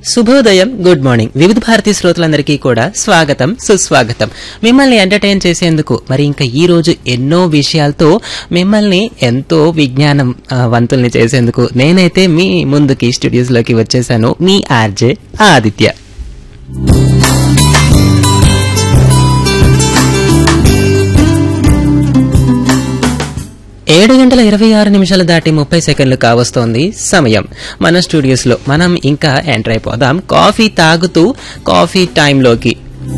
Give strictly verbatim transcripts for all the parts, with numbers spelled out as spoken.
శుభోదయం, good morning. వివిధ భారతీ శ్రోతలందరికీ కూడా స్వాగతం, సుస్వాగతం. మిమ్మల్ని ఎంటర్టైన్ చేసేందుకు మరి ఇంకా ఈ రోజు ఎన్నో విషయాలతో మిమ్మల్ని ఎంతో విజ్ఞానం వంతుల్ని చేసేందుకు నేనైతే మీ ముందుకి స్టూడియోస్ లోకి వచ్చేసాను. మీ ఆర్జే ఆదిత్య. ఏడు గంటల ఇరవై ఆరు నిమిషాలు దాటి ముప్పై సెకండ్లు కావస్తోంది సమయం. మన స్టూడియోస్ లో మనం ఇంకా ఎంటర్ అయిపోదాం కాఫీ తాగుతూ కాఫీ టైంలోకి.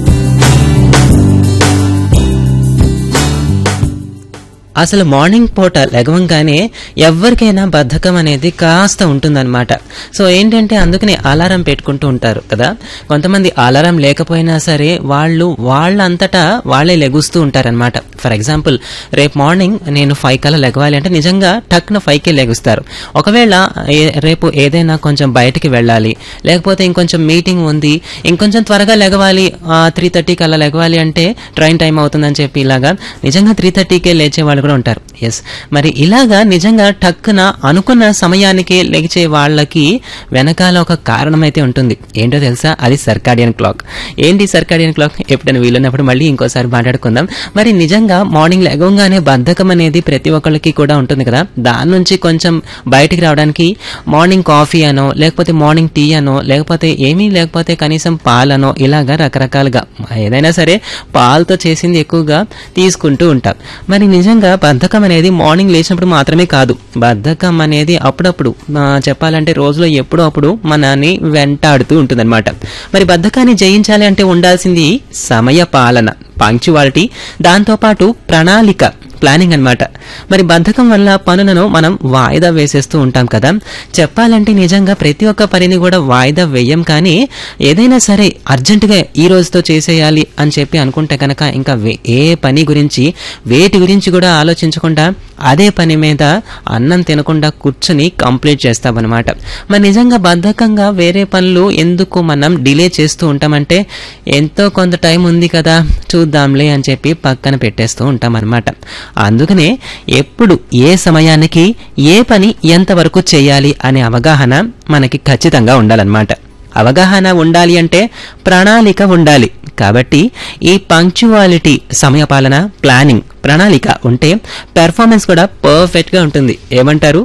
అసలు మార్నింగ్ పూట లెగవంగానే ఎవరికైనా బద్ధకం అనేది కాస్త ఉంటుందన్నమాట. సో ఏంటంటే అందుకని అలారం పెట్టుకుంటూ ఉంటారు కదా. కొంతమంది అలారం లేకపోయినా సరే వాళ్ళు వాళ్ళంతటా వాళ్ళే లెగుస్తూ ఉంటారనమాట. ఫర్ ఎగ్జాంపుల్ రేపు మార్నింగ్ నేను ఫైవ్ కల్లా లెగవాలి అంటే నిజంగా టక్న ఫైవ్ కే లెగుస్తారు. ఒకవేళ రేపు ఏదైనా కొంచెం బయటికి వెళ్ళాలి, లేకపోతే ఇంకొంచెం మీటింగ్ ఉంది, ఇంకొంచెం త్వరగా లెగవాలి, త్రీ థర్టీ కల్లా లెగవాలి అంటే ట్రైన్ టైం అవుతుందని చెప్పి ఇలాగా నిజంగా త్రీ థర్టీకే లేచే వాళ్ళు కూడా ఉంటారు. ఎస్, మరి ఇలాగా నిజంగా టక్కున అనుకున్న సమయానికి లెగిచే వాళ్ళకి వెనకాల ఒక కారణం అయితే ఉంటుంది. ఏంటో తెలుసా? అది సర్కాడియన్ క్లాక్. ఏంటి సర్కాడియన్ క్లాక్? ఎప్పుడైనా వీలున్నప్పుడు మళ్ళీ ఇంకోసారి మాట్లాడుకుందాం. మరి నిజంగా మార్నింగ్ లెగంగానే బద్ధకం అనేది ప్రతి ఒక్కళ్ళకి కూడా ఉంటుంది కదా. దాని నుంచి కొంచెం బయటికి రావడానికి మార్నింగ్ కాఫీ అనో, లేకపోతే మార్నింగ్ టీ అనో, లేకపోతే ఏమీ లేకపోతే కనీసం పాలనో, ఇలాగా రకరకాలుగా ఏదైనా సరే పాలతో చేసింది ఎక్కువగా తీసుకుంటూ ఉంటాం. మరి నిజంగా బద్ధకం అనేది మార్నింగ్ లేచినప్పుడు మాత్రమే కాదు, బద్ధకం అనేది అప్పుడప్పుడు చెప్పాలంటే రోజులో ఎప్పుడో అప్పుడు మనని వెంటాడుతూ ఉంటుందన్నమాట. మరి బద్ధకాన్ని జయించాలి అంటే ఉండాల్సింది సమయ పాలన, పంక్చువాలిటీ, దాంతోపాటు ప్రణాళిక, ప్లానింగ్ అన్నమాట. మరి బద్ధకం వల్ల పనులను మనం వాయిదా వేసేస్తూ ఉంటాం కదా. చెప్పాలంటే నిజంగా ప్రతి ఒక్క పనిని కూడా వాయిదా వేయం, కానీ ఏదైనా సరే అర్జెంటుగా ఈ రోజుతో చేసేయాలి అని చెప్పి అనుకుంటే కనుక ఇంకా ఏ పని గురించి వేటి గురించి కూడా ఆలోచించకుండా అదే పని మీద అన్నం తినకుండా కూర్చుని కంప్లీట్ చేస్తామన్నమాట. మరి నిజంగా బద్ధకంగా వేరే పనులు ఎందుకు మనం డిలే చేస్తూ ఉంటామంటే ఎంతో కొంత టైం ఉంది కదా చూద్దాంలే అని చెప్పి పక్కన పెట్టేస్తూ ఉంటాం అన్నమాట. అందుకనే ఎప్పుడు ఏ సమయానికి ఏ పని ఎంతవరకు చేయాలి అనే అవగాహన మనకి ఖచ్చితంగా ఉండాలన్నమాట. అవగాహన ఉండాలి అంటే ప్రణాళిక ఉండాలి. కాబట్టి ఈ పంక్చువాలిటీ, సమయపాలన, ప్లానింగ్, ప్రణాళిక ఉంటే పెర్ఫార్మెన్స్ కూడా పర్ఫెక్ట్ గా ఉంటుంది. ఏమంటారు?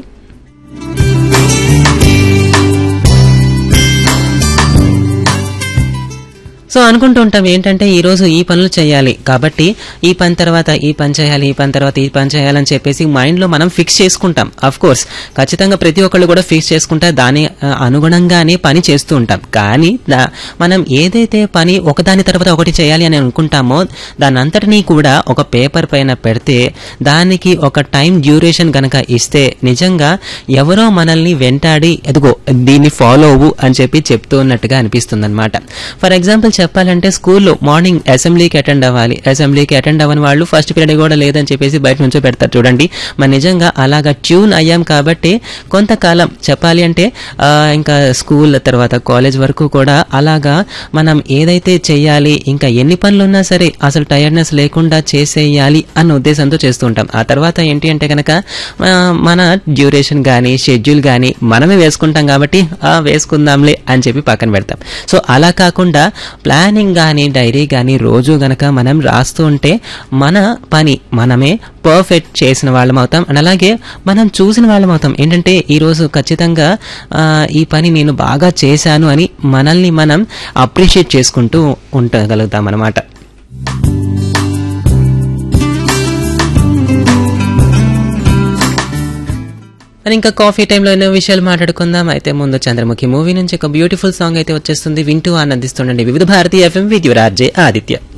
సో అనుకుంటూ ఉంటాం ఏంటంటే ఈ రోజు ఈ పనులు చేయాలి కాబట్టి ఈ పని తర్వాత ఈ పని చేయాలి, ఈ పని తర్వాత ఈ పని చేయాలని చెప్పేసి మైండ్ లో మనం ఫిక్స్ చేసుకుంటాం. అఫ్ కోర్స్ ఖచ్చితంగా ప్రతి ఒక్కళ్ళు కూడా ఫిక్స్ చేసుకుంటే దాని అనుగుణంగానే పని చేస్తూ ఉంటాం. కానీ మనం ఏదైతే పని ఒకదాని తర్వాత ఒకటి చేయాలి అని అనుకుంటామో దాని అంతటినీ కూడా ఒక పేపర్ పైన పెడితే దానికి ఒక టైం డ్యూరేషన్ గనక ఇస్తే నిజంగా ఎవరో మనల్ని వెంటాడి ఎదుగో దీన్ని ఫాలో అవ్వు అని చెప్పి చెప్తూ ఉన్నట్టుగా అనిపిస్తుంది అనమాట. ఫర్ ఎగ్జాంపుల్ చెప్పాలంటే స్కూల్లో మార్నింగ్ అసెంబ్లీకి అటెండ్ అవ్వాలి, అసెంబ్లీకి అటెండ్ అవ్వని వాళ్ళు ఫస్ట్ పీరియడ్ కూడా లేదని చెప్పేసి బయట నుంచో పెడతారు చూడండి. మరి నిజంగా అలాగా ట్యూన్ అయ్యాం కాబట్టి కొంతకాలం చెప్పాలి అంటే ఇంకా స్కూల్ తర్వాత కాలేజ్ వరకు కూడా అలాగా మనం ఏదైతే చెయ్యాలి, ఇంకా ఎన్ని పనులు ఉన్నా సరే అసలు టైర్డ్నెస్ లేకుండా చేసేయాలి అన్న ఉద్దేశంతో చేస్తూ ఉంటాం. ఆ తర్వాత ఏంటి అంటే కనుక మన డ్యూరేషన్ కానీ షెడ్యూల్ కానీ మనమే వేసుకుంటాం కాబట్టి వేసుకుందాంలే అని చెప్పి పక్కన పెడతాం. సో అలా కాకుండా ప్లానింగ్ కానీ డైరీ కానీ రోజు గనక మనం రాస్తూ ఉంటే మన పని మనమే పర్ఫెక్ట్ చేసిన వాళ్ళం అవుతాం. అండ్ అలాగే మనం చూసిన వాళ్ళం అవుతాం. ఏంటంటే ఈరోజు ఖచ్చితంగా ఈ పని నేను బాగా చేశాను అని మనల్ని మనం అప్రిషియేట్ చేసుకుంటూ ఉండగలుగుతాం అన్నమాట. ఇంకా కాఫీ టైంలో ఎన్నో విషయాలు మాట్లాడుకుందాం. అయితే ముందు చంద్రముఖి మూవీ నుంచి ఒక బ్యూటిఫుల్ సాంగ్ అయితే వచ్చేస్తుంది, వింటూ ఆనందిస్తుండండి. వివిధ Bharati FM with your RJ Aditya.